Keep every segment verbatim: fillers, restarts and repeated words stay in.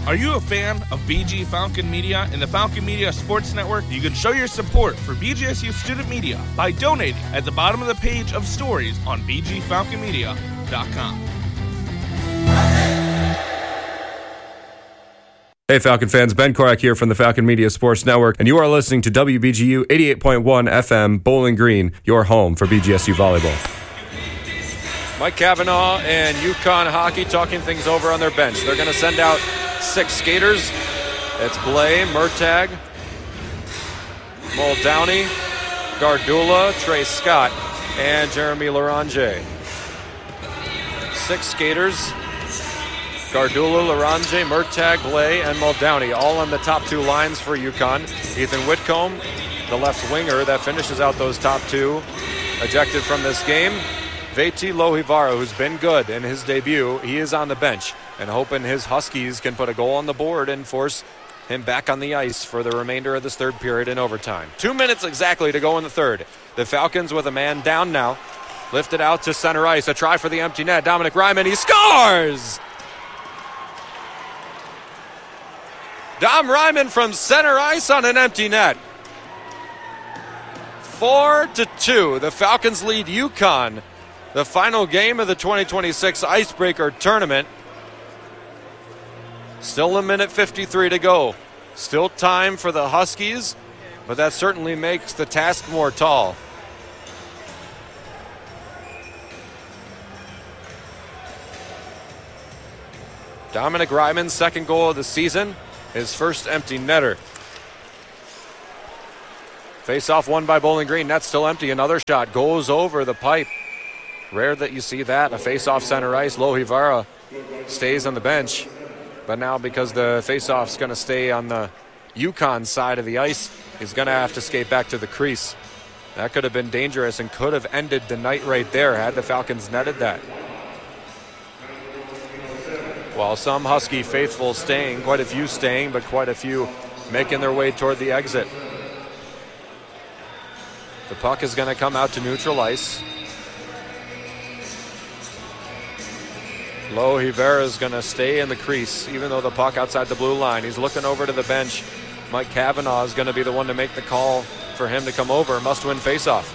Are you a fan of B G Falcon Media and the Falcon Media Sports Network? You can show your support for B G S U Student Media by donating at the bottom of the page of stories on b g falcon media dot com. Hey Falcon fans, Ben Korak here from the Falcon Media Sports Network, and you are listening to W B G U eighty-eight point one F M Bowling Green, your home for B G S U volleyball. Mike Cavanaugh and UConn hockey talking things over on their bench. They're going to send out six skaters. It's Blay, Murtag, Muldowney, Gardula, Trey Scott, and Jeremy Larange. Six skaters. Gardula, Larange, Murtag, Blay, and Muldowney, all on the top two lines for UConn. Ethan Whitcomb, the left winger that finishes out those top two, ejected from this game. Veti Lohivara, who's been good in his debut, he is on the bench and hoping his Huskies can put a goal on the board and force him back on the ice for the remainder of this third period in overtime. Two minutes exactly to go in the third. The Falcons with a man down now. Lifted out to center ice. A try for the empty net. Dominic Ryman, he scores! Dom Ryman from center ice on an empty net. Four to two. The Falcons lead UConn. The final game of the twenty twenty-six Icebreaker Tournament. Still a minute fifty-three to go. Still time for the Huskies, but that certainly makes the task more tall. Dominic Ryman's second goal of the season, his first empty netter. Face-off won by Bowling Green. Net still empty. Another shot goes over the pipe. Rare that you see that. A face-off center ice. Lohivara stays on the bench. But now because the face-off's going to stay on the UConn side of the ice, he's going to have to skate back to the crease. That could have been dangerous and could have ended the night right there had the Falcons netted that. While some Husky faithful staying, quite a few staying, but quite a few making their way toward the exit. The puck is going to come out to neutral ice. Lohivara is going to stay in the crease, even though the puck outside the blue line. He's looking over to the bench. Mike Cavanaugh is going to be the one to make the call for him to come over. Must-win faceoff.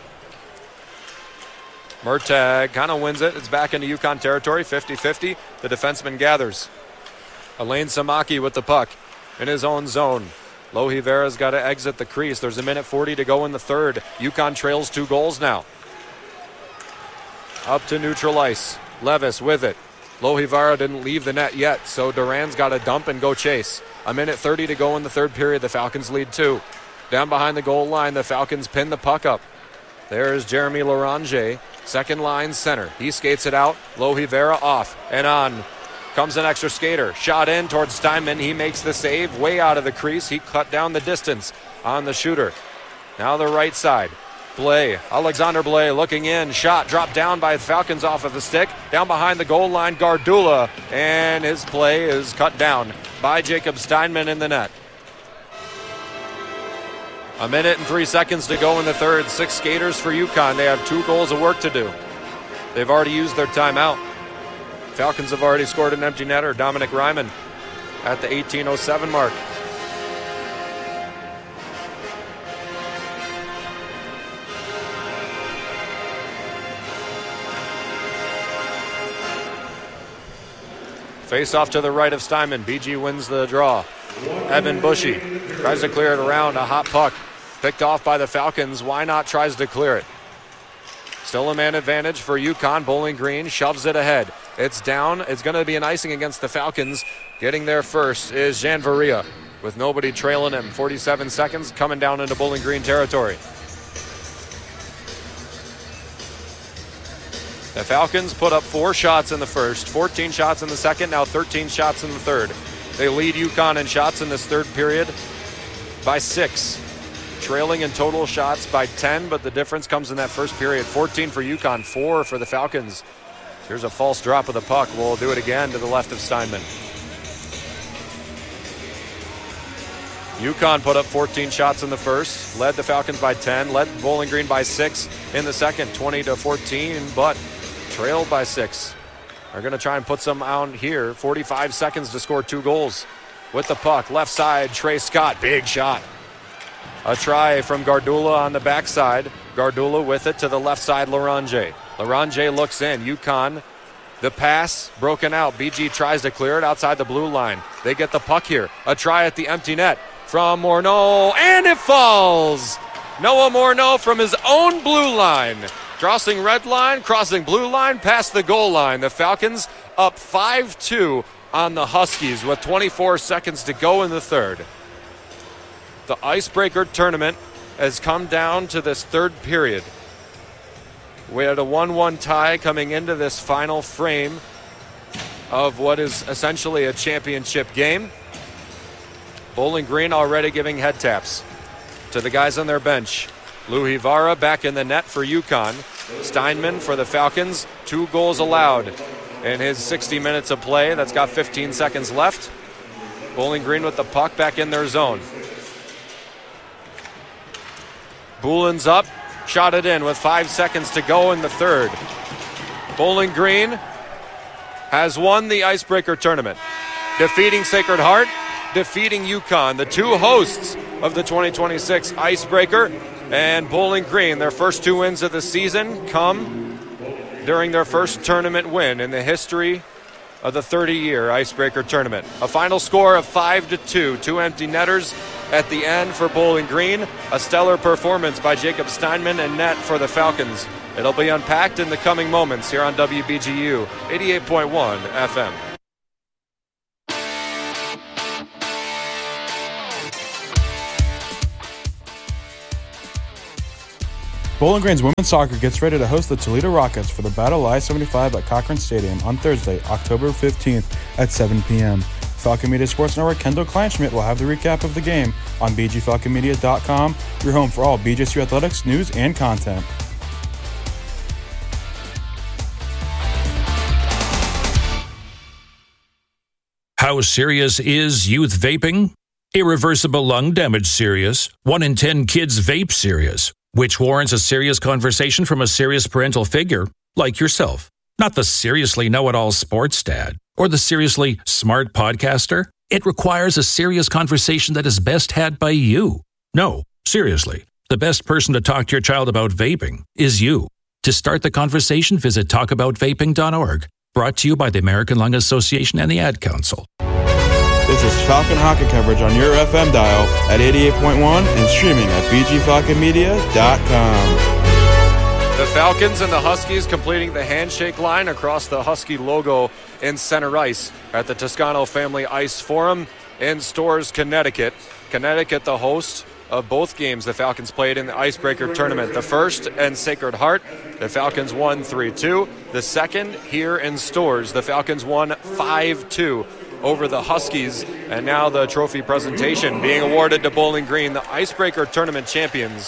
Murtag kind of wins it. It's back into UConn territory, fifty-fifty. The defenseman gathers. Elaine Samaki with the puck in his own zone. Lohivara's got to exit the crease. There's a minute forty to go in the third. UConn trails two goals now. Up to neutral ice. Levis with it. Lohivara didn't leave the net yet, so Duran's got to dump and go chase. A minute thirty to go in the third period. The Falcons lead two. Down behind the goal line, the Falcons pin the puck up. There's Jeremy Larange, second line center. He skates it out. Lohivara off and on. Comes an extra skater. Shot in towards Steinman. He makes the save way out of the crease. He cut down the distance on the shooter. Now the right side. Blay, Alexander Blay looking in. Shot dropped down by the Falcons off of the stick. Down behind the goal line, Gardula. And his play is cut down by Jacob Steinman in the net. A minute and three seconds to go in the third. Six skaters for UConn. They have two goals of work to do. They've already used their timeout. Falcons have already scored an empty netter. Dominic Ryman at the eighteen oh seven mark. Face off to the right of Steinman. B G wins the draw. Evan Bushy tries to clear it around. A hot puck picked off by the Falcons. Why not tries to clear it? Still a man advantage for UConn. Bowling Green shoves it ahead. It's down. It's going to be an icing against the Falcons. Getting there first is Jan Varia with nobody trailing him. forty-seven seconds coming down into Bowling Green territory. The Falcons put up four shots in the first, fourteen shots in the second, now thirteen shots in the third. They lead UConn in shots in this third period by six. Trailing in total shots by ten, but the difference comes in that first period. fourteen for UConn, four for the Falcons. Here's a false drop of the puck. We'll do it again to the left of Steinman. UConn put up fourteen shots in the first, led the Falcons by ten, led Bowling Green by six in the second, twenty to fourteen, but trailed by six. They're going to try and put some out here. forty-five seconds to score two goals. With the puck, left side, Trey Scott, big shot. A try from Gardula on the backside. Gardula with it to the left side, Larange. Larange looks in. UConn, the pass broken out. B G tries to clear it outside the blue line. They get the puck here. A try at the empty net from Morneau, and it falls. Noah Morneau from his own blue line. Crossing red line, crossing blue line, past the goal line. The Falcons up five two on the Huskies with twenty-four seconds to go in the third. The Icebreaker tournament has come down to this third period. We had a one one tie coming into this final frame of what is essentially a championship game. Bowling Green already giving head taps to the guys on their bench. Lou Hivara back in the net for UConn. Steinman for the Falcons, two goals allowed in his sixty minutes of play. That's got fifteen seconds left. Bowling Green with the puck back in their zone. Boolin's up, shot it in with five seconds to go in the third. Bowling Green has won the Icebreaker tournament, defeating Sacred Heart, defeating UConn, the two hosts of the twenty twenty-six Icebreaker. And Bowling Green, their first two wins of the season come during their first tournament win in the history of the thirty-year Icebreaker tournament. A final score of five to two. Two empty netters at the end for Bowling Green. A stellar performance by Jacob Steinman and net for the Falcons. It'll be unpacked in the coming moments here on W B G U eighty-eight point one F M. Bowling Green's women's soccer gets ready to host the Toledo Rockets for the Battle I seventy-five at Cochran Stadium on Thursday, October fifteenth at seven p.m. Falcon Media Sports Network Kendall Kleinschmidt will have the recap of the game on b g falcon media dot com, your home for all B G S U athletics, news, and content. How serious is youth vaping? Irreversible lung damage serious. One in ten kids vape serious, which warrants a serious conversation from a serious parental figure like yourself. Not the seriously know-it-all sports dad or the seriously smart podcaster. It requires a serious conversation that is best had by you. No, seriously, the best person to talk to your child about vaping is you. To start the conversation, visit talk about vaping dot org. Brought to you by the American Lung Association and the Ad Council. This is Falcon hockey coverage on your F M dial at eighty-eight point one and streaming at b g falcon media dot com. The Falcons and the Huskies completing the handshake line across the Husky logo in center ice at the Toscano Family Ice Forum in Storrs, Connecticut. Connecticut, the host of both games the Falcons played in the Icebreaker tournament. The first and Sacred Heart, the Falcons won three two. The second here in Storrs, the Falcons won five two over the Huskies. And now the trophy presentation being awarded to Bowling Green, the Icebreaker tournament champions.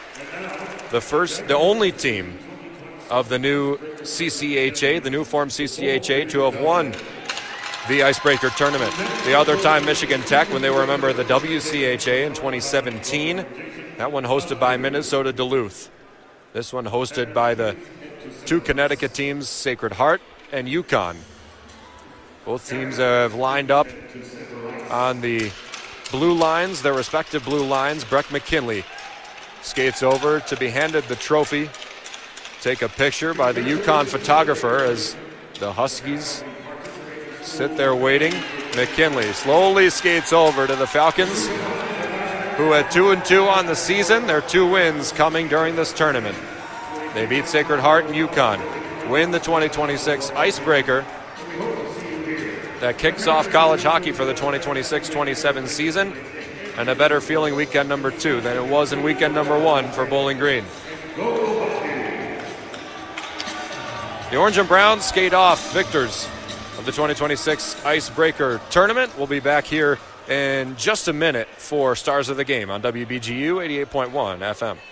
The first, the only team of the new C C H A, the new form C C H A, to have won the Icebreaker tournament. The other time, Michigan Tech, when they were a member of the W C H A in twenty seventeen. That one hosted by Minnesota Duluth. This one hosted by the two Connecticut teams, Sacred Heart and UConn. Both teams have lined up on the blue lines, their respective blue lines. Breck McKinley skates over to be handed the trophy. Take a picture by the UConn photographer as the Huskies sit there waiting. McKinley slowly skates over to the Falcons, who at two and two on the season. Their two wins coming during this tournament. They beat Sacred Heart and UConn, win the twenty twenty-six Icebreaker. That kicks off college hockey for the twenty twenty-six twenty-seven season, and a better feeling weekend number two than it was in weekend number one for Bowling Green. The Orange and Browns skate off, victors of the twenty twenty-six Icebreaker tournament. We'll be back here in just a minute for Stars of the Game on W B G U eighty-eight point one F M.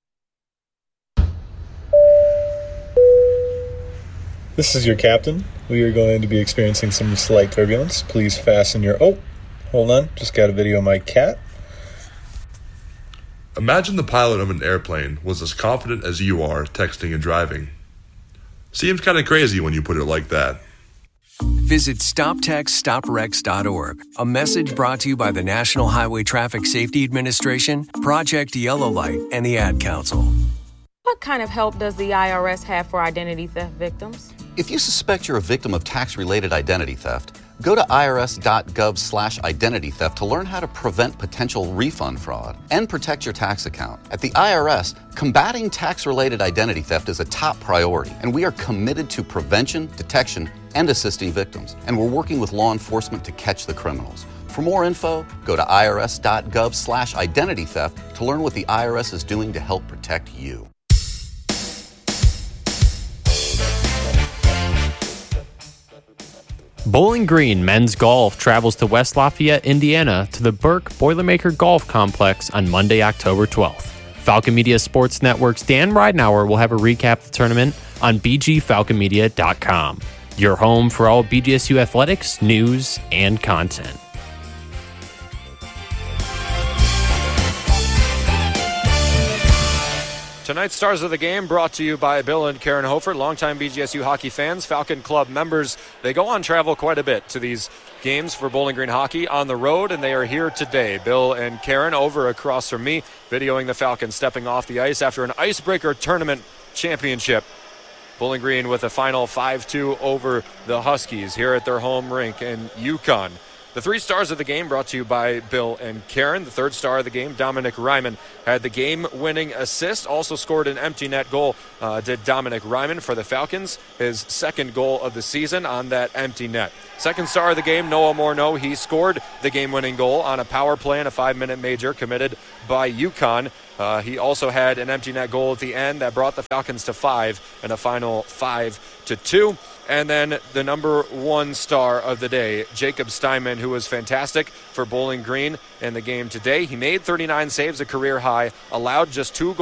This is your captain. We are going to be experiencing some slight turbulence. Please fasten your... Oh, hold on. Just got a video of my cat. Imagine the pilot of an airplane was as confident as you are texting and driving. Seems kind of crazy when you put it like that. Visit stop text stop wrecks dot org. A message brought to you by the National Highway Traffic Safety Administration, Project Yellow Light, and the Ad Council. What kind of help does the I R S have for identity theft victims? If you suspect you're a victim of tax-related identity theft, go to irs.gov slash identity theft to learn how to prevent potential refund fraud and protect your tax account. At the I R S, combating tax-related identity theft is a top priority, and we are committed to prevention, detection, and assisting victims. And we're working with law enforcement to catch the criminals. For more info, go to irs.gov slash identity theft to learn what the I R S is doing to help protect you. Bowling Green Men's Golf travels to West Lafayette, Indiana to the Burke Boilermaker Golf Complex on Monday, October twelfth. Falcon Media Sports Network's Dan Ridenauer will have a recap of the tournament on b g falcon media dot com, your home for all B G S U athletics, news, and content. Tonight's Stars of the Game brought to you by Bill and Karen Hofer, longtime B G S U hockey fans, Falcon Club members. They go on travel quite a bit to these games for Bowling Green hockey on the road, and they are here today. Bill and Karen over across from me, videoing the Falcons stepping off the ice after an icebreaker tournament championship. Bowling Green with a final five two over the Huskies here at their home rink in Yukon. The three stars of the game brought to you by Bill and Karen. The third star of the game, Dominic Ryman, had the game-winning assist. Also scored an empty net goal, uh, did Dominic Ryman for the Falcons. His second goal of the season on that empty net. Second star of the game, Noah Morneau. He scored the game-winning goal on a power play and a five-minute major committed by Yukon. Uh, he also had an empty net goal at the end that brought the Falcons to five and a final five to two. And then the number one star of the day, Jacob Steinman, who was fantastic for Bowling Green in the game today. He made thirty-nine saves, a career high, allowed just two goals.